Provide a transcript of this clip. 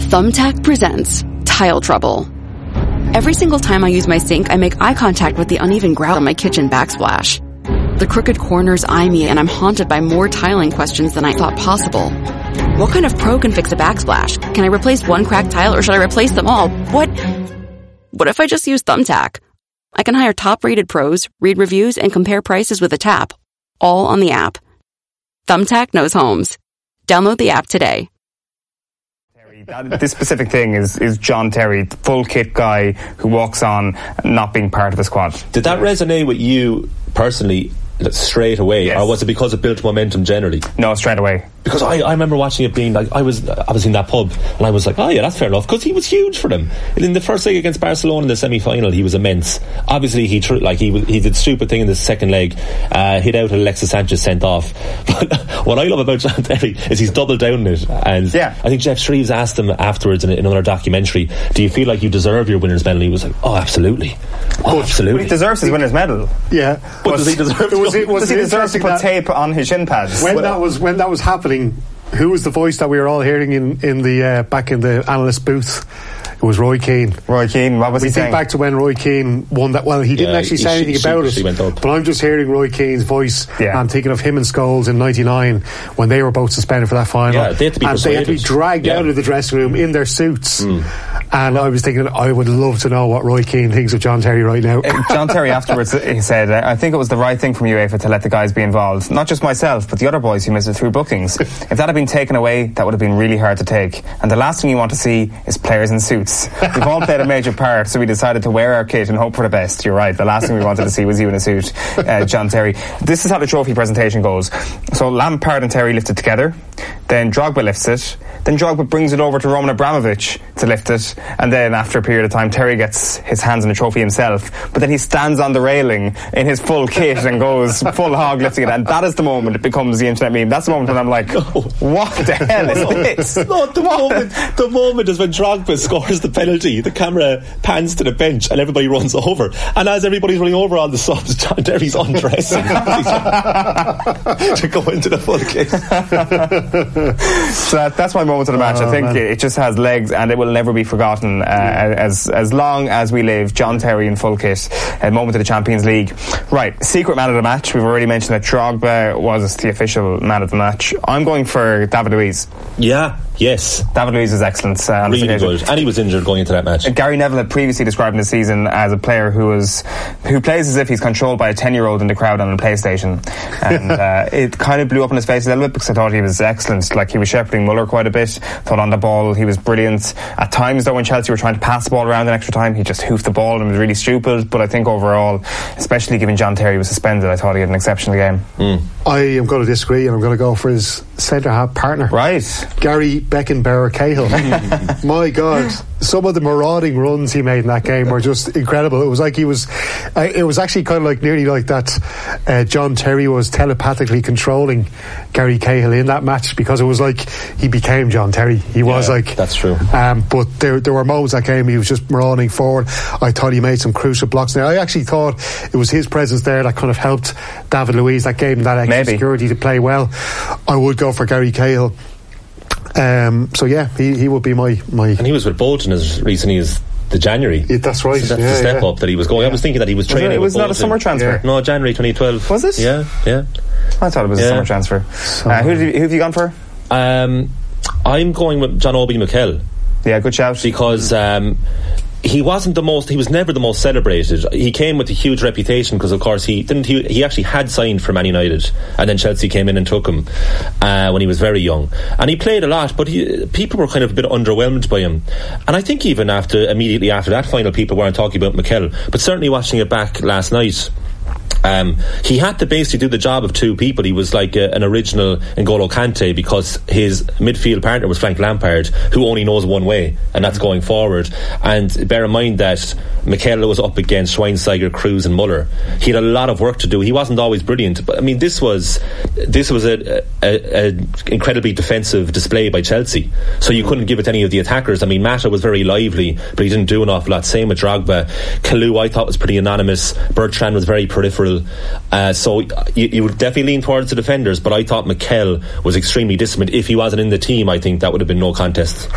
Thumbtack presents Tile Trouble. Every single time I use my sink, I make eye contact with the uneven grout on my kitchen backsplash. The crooked corners eye me, and I'm haunted by more tiling questions than I thought possible. What kind of pro can fix a backsplash? Can I replace one cracked tile, or should I replace them all? What if I just use Thumbtack? I can hire top-rated pros, read reviews, and compare prices with a tap, all on the app. Thumbtack knows homes. Download the app today. This specific thing is John Terry, the full kit guy who walks on not being part of the squad. Did that resonate with you personally straight away? Yes. Or was it because it built momentum generally? No, straight away. Because I remember watching it being like, I was in that pub and I was like, oh yeah, that's fair enough, because he was huge for them. In the first leg against Barcelona in the semi-final, he was immense. Obviously he did stupid thing in the second leg, hit out Alexis Sanchez sent off. But what I love about John Terry is he's doubled down on it, and yeah. I think Jeff Shreves asked him afterwards in another documentary, do you feel like you deserve your winner's medal? And he was like, oh absolutely. Absolutely. He deserves his winner's medal. Yeah. But does he deserve does he deserve to put tape on his shin pads? When that was happening, who was the voice that we were all hearing in the back in the analyst booth? It was Roy Keane. Roy Keane, what was he saying? We think back to when Roy Keane won that. Well, he didn't actually say anything about it, but I'm just hearing Roy Keane's voice. Yeah. I'm thinking of him and Scholes in '99 when they were both suspended for that final. Yeah, they had to be dragged out of the dressing room in their suits. And I was thinking, I would love to know what Roy Keane thinks of John Terry right now. John Terry afterwards, he said, I think it was the right thing from UEFA to let the guys be involved. Not just myself, but the other boys who missed it through bookings. If that had been taken away, that would have been really hard to take. And the last thing you want to see is players in suits. We've all played a major part, so we decided to wear our kit and hope for the best. You're right, the last thing we wanted to see was you in a suit, John Terry. This is how the trophy presentation goes. So Lampard and Terry lift it together, then Drogba lifts it, then Drogba brings it over to Roman Abramovich to lift it, and then after a period of time Terry gets his hands on the trophy himself, but then he stands on the railing in his full kit and goes full hog lifting it, and that is the moment it becomes the internet meme. That's the moment when I'm like, what the hell is this? No, the moment is when Drogba scores the penalty. The camera pans to the bench and everybody runs over, and as everybody's running over all the subs, John Terry's undressing to go into the full kit. So that's my moment of the match. I think it just has legs and it will never be forgotten as long as we live. John Terry in full kit, a moment of the Champions League. Right, secret man of the match. We've already mentioned that Drogba was the official man of the match. I'm going for David Luiz. Yeah, yes. David Luiz is excellent. Really good. And he was injured going into that match. Gary Neville had previously described him this season as a player who plays as if he's controlled by a 10-year-old in the crowd on a PlayStation. And it kind of blew up in his face a little bit because I thought he was excellent. Like, he was shepherding Muller quite a bit. Thought on the ball he was brilliant. At times though, when Chelsea were trying to pass the ball around in extra time, he just hoofed the ball and was really stupid. But I think overall, especially given John Terry was suspended, I thought he had an exceptional game. I am going to disagree, and I'm going to go for his centre-half partner. Right. Gary Beckenbauer Cahill. My God, some of the marauding runs he made in that game were just incredible. It was like it was actually kind of like nearly like that John Terry was telepathically controlling Gary Cahill in that match, because it was like he became John Terry. He was like... That's true. But there were moments that game he was just marauding forward. I thought he made some crucial blocks. Now, I actually thought it was his presence there that kind of helped David Luiz, that gave him that extra security to play well. I would go for Gary Cahill. So yeah, he would be my... And he was with Bolton as recently as the January. That's right. So that's the step up that he was going. I was thinking that he was training. It was with not a summer transfer. No, January 2012. Was it? Yeah. I thought it was a summer transfer. Who have you gone for? I'm going with John Obi Mikel. Yeah, good shout. Because he was never the most celebrated. He came with a huge reputation because, of course, he actually had signed for Man United, and then Chelsea came in and took him when he was very young, and he played a lot, but people were kind of a bit underwhelmed by him. And I think even immediately after that final, people weren't talking about Mikel, but certainly watching it back last night, he had to basically do the job of two people. He was like an original N'Golo Kante, because his midfield partner was Frank Lampard, who only knows one way, and that's going forward. And bear in mind that Mikel was up against Schweinsteiger, Kroos and Muller. He had a lot of work to do. He wasn't always brilliant, but I mean, this was a incredibly defensive display by Chelsea, so you couldn't give it to any of the attackers. I mean, Mata was very lively, but he didn't do an awful lot. Same with Drogba. Kalou, I thought, was pretty anonymous. Bertrand was very peripheral. So you would definitely lean towards the defenders, but I thought Mikel was extremely disciplined. If he wasn't in the team, I think that would have been no contest.